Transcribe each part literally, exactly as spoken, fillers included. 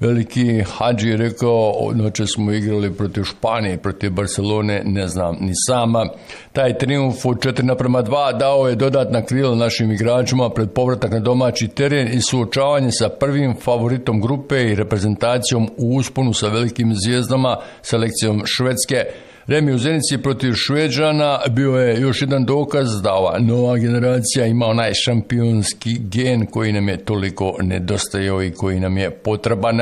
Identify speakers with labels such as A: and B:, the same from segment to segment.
A: veliki Hadži je rekao, noće smo igrali protiv Španije, protiv Barcelone, ne znam ni sama. Taj trijumf od četiri naprema dva dao je dodatna krila našim igračima pred povratak na domaći teren i suočavanje sa prvim favoritom grupe i reprezentacijom u usponu sa velikim zvijezdama, selekcijom Švedske. Remi u Zenici protiv Šveđana bio je još jedan dokaz da ova nova generacija ima onaj šampionski gen koji nam je toliko nedostajao i koji nam je potreban.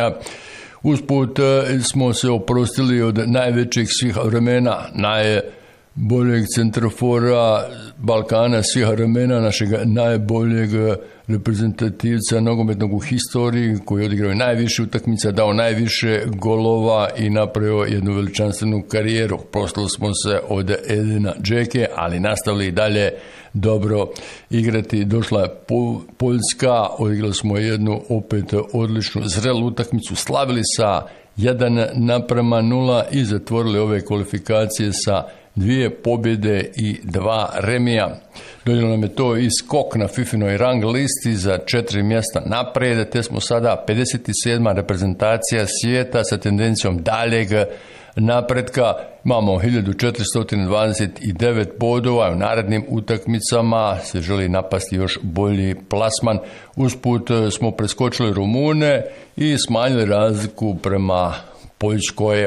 A: Usput smo se oprostili od najvećih svih vremena, najboljeg centrofora Balkana svih vremena, našeg najboljeg reprezentativca nogometnog u historiji koji je odigrao najviše utakmica, dao najviše golova i napravio jednu veličanstvenu karijeru. Prostili smo se od Edina Džeke, ali nastavili dalje dobro igrati. Došla je Poljska, odigrali smo jednu opet odličnu zrelu utakmicu, slavili sa jedan naprema nula i zatvorili ove kvalifikacije sa dvije pobjede i dva remija. Donijelo nam je to i skok na Fifinoj rang listi za četiri mjesta naprijed, te smo sada pedeset sedma reprezentacija svijeta sa tendencijom daljeg napretka. Imamo hiljadu četiristo dvadeset devet bodova, u narednim utakmicama se želi napasti još bolji plasman. Usput smo preskočili Rumune i smanjili razliku prema Poljskoj.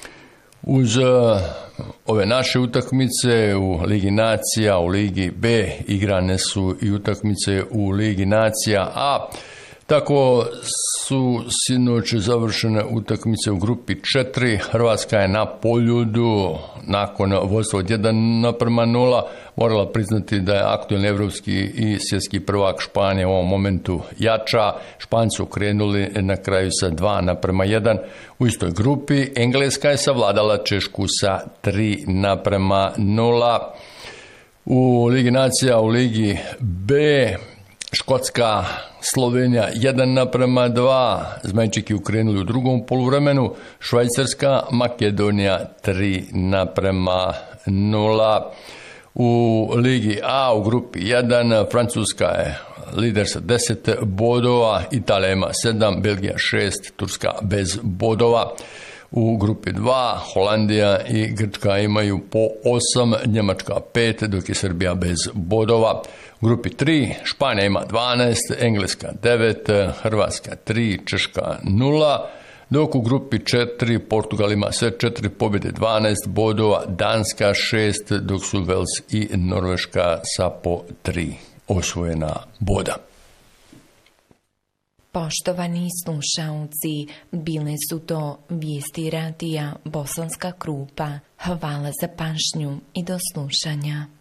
A: Uz ove naše utakmice u Ligi nacija, u Ligi B igrane su i utakmice u Ligi nacija A. Tako su sinoć završene utakmice u grupi četiri. Hrvatska je na Poljudu nakon vodstva od jedan naprema nula morala priznati da je aktualni evropski i svjetski prvak Španija u ovom momentu jača. Španci su krenuli na kraju sa dva naprema jedan. U istoj grupi Engleska je savladala Češku sa tri naprema nula. U Ligi nacija, u Ligi B Škotska, Slovenija jedan naprema dva, Zmajčiki ukrenuli u drugom poluvremenu, Švajcarska, Makedonija tri naprema nula. U Ligi A u grupi jedan Francuska je lider sa deset bodova, Italija ima sedam, Belgija šest, Turska bez bodova. U grupi dva Holandija i Grčka imaju po osam, Njemačka pet, dok je Srbija bez bodova. U grupi tri Španija ima dvanaest, Engleska devet, Hrvatska tri, Češka nula, dok u grupi četiri Portugal ima sve četiri pobjede, dvanaest bodova, Danska šest, dok su Vels i Norveška sa po tri osvojena boda.
B: Poštovani slušaoci, bile su to vijesti radija Bosanska Krupa. Hvala za pažnju i do slušanja.